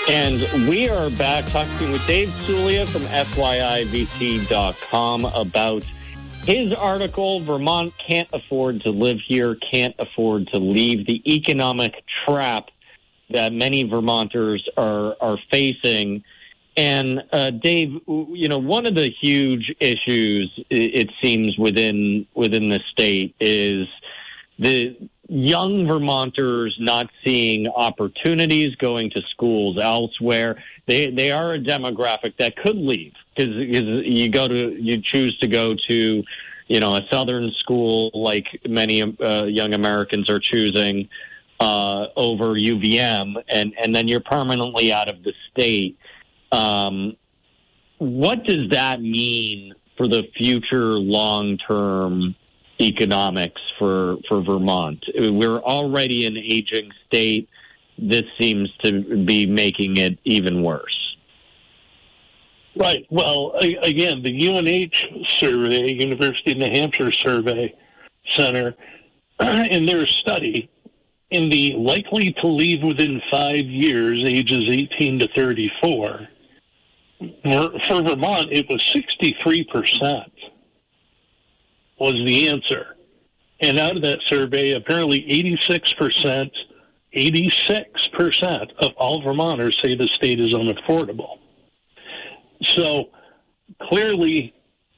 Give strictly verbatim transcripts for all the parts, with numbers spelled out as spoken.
And we are back talking with Dave Sulia from F Y I V T dot com about his article, Vermont Can't Afford to Live Here, Can't Afford to Leave, the economic trap that many Vermonters are, are facing. And, uh, Dave, you know, one of the huge issues, it seems, within within the state is the young Vermonters not seeing opportunities, going to schools elsewhere. They they are a demographic that could leave because you go to you choose to go to, you know, a southern school like many uh, young Americans are choosing uh, over U V M, and and then you're permanently out of the state. Um, what does that mean for the future long-term economics for, for Vermont? We're already an aging state. This seems to be making it even worse. Right. Well, again, the U N H survey, University of New Hampshire Survey Center, in their study, in the likely to leave within five years, ages eighteen to thirty-four, for Vermont, it was sixty-three percent was the answer. And out of that survey, apparently eighty-six percent, eighty-six percent of all Vermonters say the state is unaffordable. So clearly,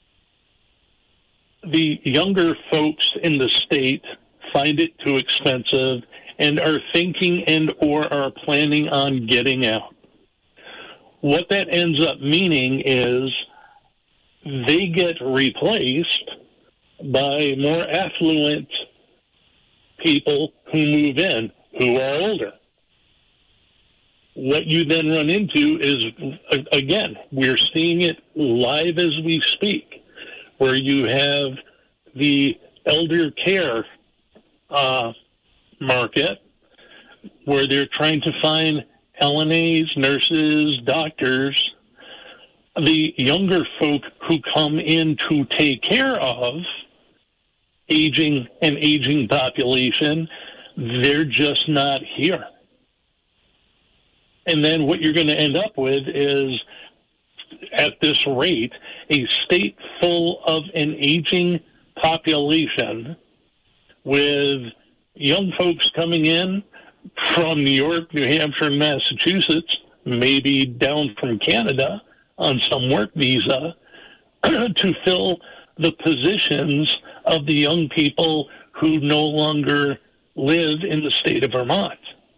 the younger folks in the state find it too expensive and are thinking and or are planning on getting out. What that ends up meaning is they get replaced by more affluent people who move in, who are older. What you then run into is, again, we're seeing it live as we speak, where you have the elder care uh, market, where they're trying to find L N As, nurses, doctors. The younger folk who come in to take care of aging an aging population, they're just not here. And then what you're going to end up with is, at this rate, a state full of an aging population with young folks coming in from New York, New Hampshire, and Massachusetts, maybe down from Canada on some work visa, to fill the positions of the young people who no longer live in the state of Vermont.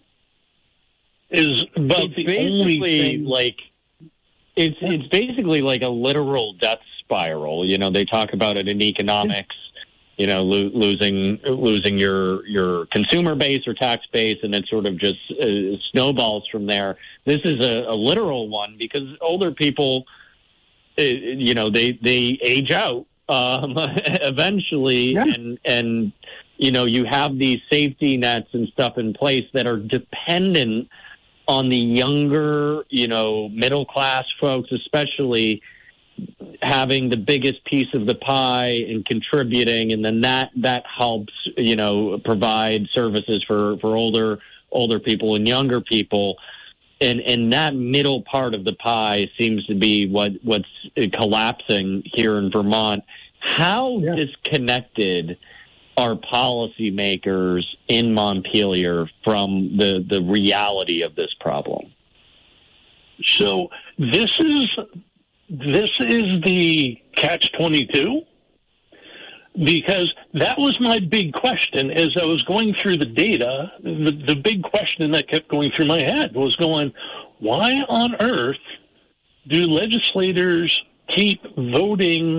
Is about it's the basically only thing. like it's it's basically like a literal death spiral. You know, they talk about it in economics. You know, lo- losing losing your your consumer base or tax base, and it sort of just uh, snowballs from there. This is a, a literal one because older people, uh, you know, they they age out um, eventually, yeah. and and you know, you have these safety nets and stuff in place that are dependent on the younger, you know, middle class folks, especially, having the biggest piece of the pie and contributing, and then that that helps, you know, provide services for, for older older people and younger people, and and that middle part of the pie seems to be what what's collapsing here in Vermont. How yeah. disconnected are policymakers in Montpelier from the the reality of this problem? So this is. This is the catch twenty-two, because that was my big question as I was going through the data. The, the big question that kept going through my head was going, why on earth do legislators keep voting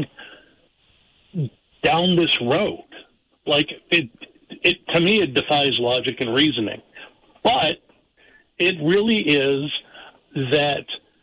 down this road? Like, it, it to me, it defies logic and reasoning. But it really is that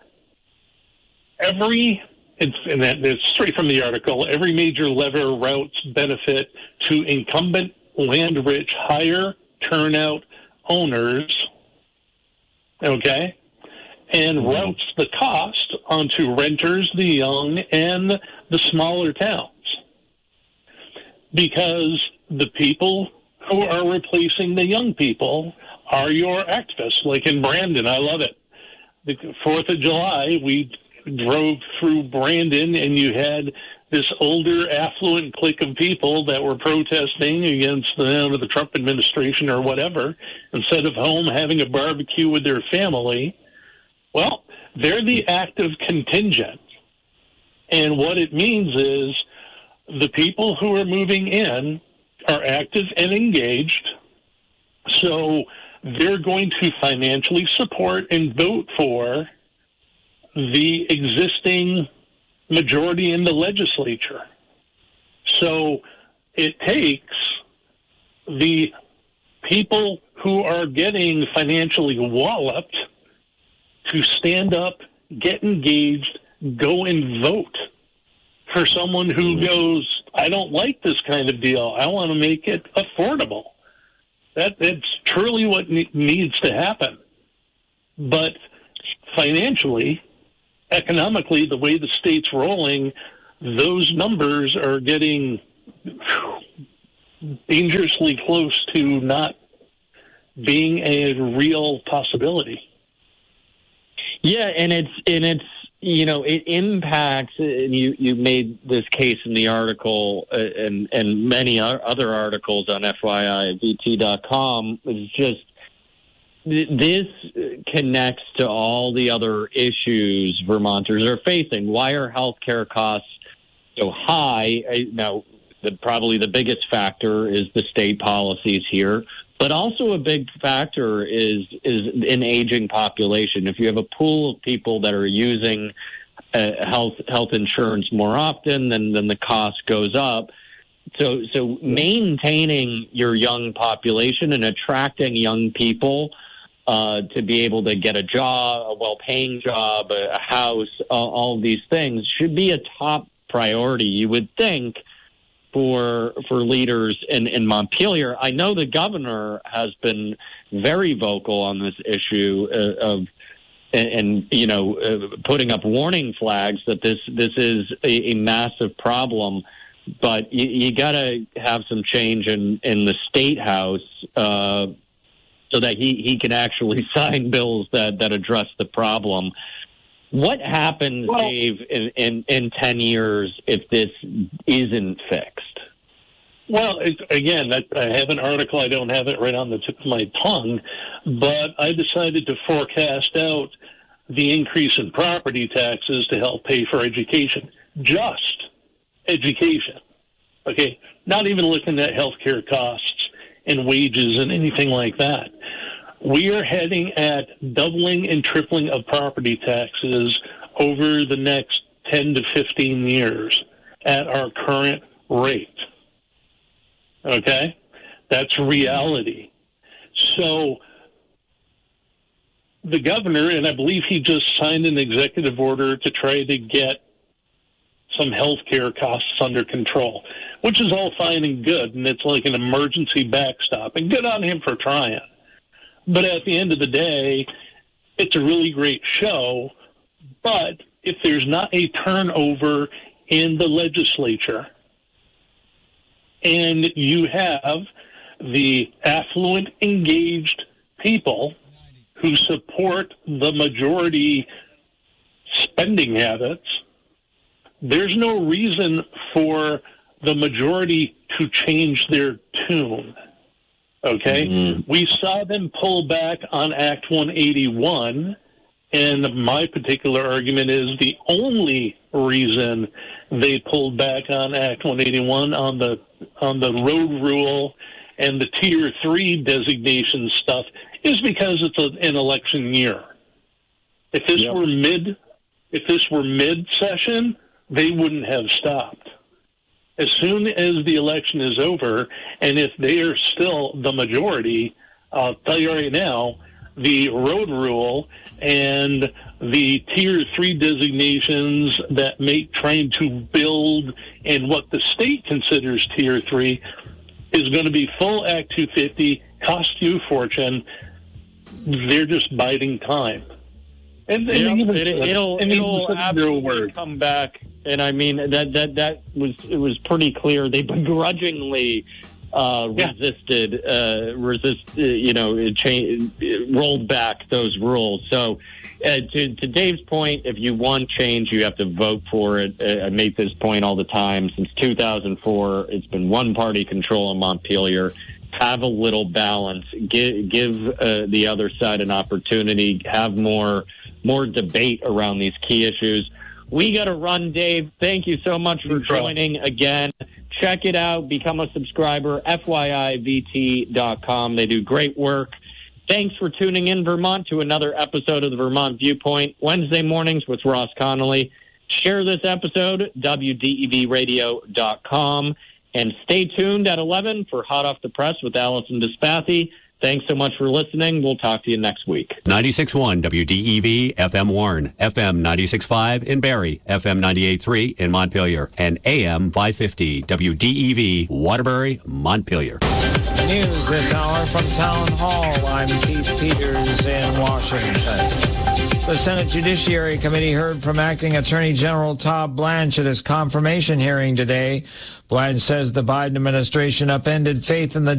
Every, it's, and that, it's straight from the article, every major lever routes benefit to incumbent land-rich, higher turnout owners, okay, and mm-hmm. routes the cost onto renters, the young, and the smaller towns. Because the people who are replacing the young people are your activists, like in Brandon. I love it. the Fourth of July, we drove through Brandon, and you had this older, affluent clique of people that were protesting against the, you know, the Trump administration or whatever, instead of home having a barbecue with their family. Well, they're the active contingent. And what it means is the people who are moving in are active and engaged, so they're going to financially support and vote for the existing majority in the legislature. So it takes the people who are getting financially walloped to stand up, get engaged, go and vote for someone who goes, I don't like this kind of deal. I want to make it affordable. That, that's truly what ne- needs to happen. But financially, economically, the way the state's rolling, those numbers are getting dangerously close to not being a real possibility. Yeah, and it's and it's you know it impacts. And you you made this case in the article, uh, and and many other articles on F Y I V T dot com. It's just this connects to all the other issues Vermonters are facing. Why are healthcare costs so high? Now, the, probably the biggest factor is the state policies here, but also a big factor is is an aging population. If you have a pool of people that are using uh, health health insurance more often, then then the cost goes up. So so maintaining your young population and attracting young people Uh, to be able to get a job, a well-paying job, a, a house, uh, all of these things should be a top priority, you would think, for for leaders in, in Montpelier. I know the governor has been very vocal on this issue uh, of, and, and you know, uh, putting up warning flags that this this is a, a massive problem. But you, you got to have some change in in the state house. Uh, so that he, he can actually sign bills that, that address the problem. What happens, well, Dave, in, in, in ten years if this isn't fixed? Well, it, again, I, I have an article. I don't have it right on the tip of my tongue, but I decided to forecast out the increase in property taxes to help pay for education. Just education. Okay? Not even looking at healthcare costs and wages and anything like that. We are heading at doubling and tripling of property taxes over the next ten to fifteen years at our current rate. Okay? That's reality. So the governor, and I believe he just signed an executive order to try to get some health care costs under control, which is all fine and good, and it's like an emergency backstop, and good on him for trying. But at the end of the day, it's a really great show, but if there's not a turnover in the legislature, and you have the affluent, engaged people who support the majority spending habits, there's no reason for the majority to change their tune. Okay? Mm-hmm. We saw them pull back on Act one eighty-one, and my particular argument is the only reason they pulled back on Act one eighty-one on the on the road rule and the Tier three designation stuff is because it's a, an election year. If this yep. were mid, if this were mid-session, they wouldn't have stopped. As soon as the election is over, and if they are still the majority, I'll tell you right now, the road rule and the Tier three designations that make trying to build and what the state considers Tier three is going to be full Act two fifty, cost you a fortune. They're just biding time. And, and yep, even, it, it'll and it'll absolutely come back. And I mean that that that was it was pretty clear. They begrudgingly uh, Yeah. resisted, uh, resist, uh, you know, cha- rolled back those rules. So, uh, to, to Dave's point, if you want change, you have to vote for it. Uh, I make this point all the time. Since two thousand four, it's been one-party control in Montpelier. Have a little balance. Give, give uh, the other side an opportunity. Have more, more debate around these key issues. We got to run, Dave. Thank you so much for joining again. Check it out. Become a subscriber, F Y I V T dot com. They do great work. Thanks for tuning in, Vermont, to another episode of the Vermont Viewpoint, Wednesday mornings with Ross Connolly. Share this episode, W D E V radio dot com. And stay tuned at eleven for Hot Off the Press with Allison Despathy. Thanks so much for listening. We'll talk to you next week. ninety-six point one W D E V, F M Warren, F M ninety-six point five in Barrie, F M ninety-eight point three in Montpelier, and A M five fifty W D E V, Waterbury, Montpelier. News this hour from Town Hall. I'm Keith Peters in Washington. The Senate Judiciary Committee heard from Acting Attorney General Todd Blanche at his confirmation hearing today. Blanche says the Biden administration upended faith in the